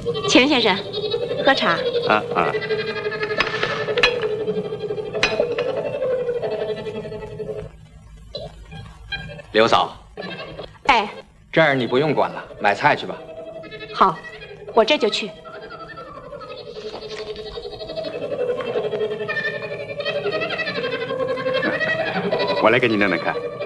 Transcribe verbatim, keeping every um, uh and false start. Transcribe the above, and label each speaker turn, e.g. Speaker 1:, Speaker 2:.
Speaker 1: 钱先生，喝茶。
Speaker 2: 啊啊。刘嫂。
Speaker 1: 哎。
Speaker 2: 这儿你不用管了，买菜去吧。
Speaker 1: 好，我这就去。
Speaker 3: 我来给你弄弄看。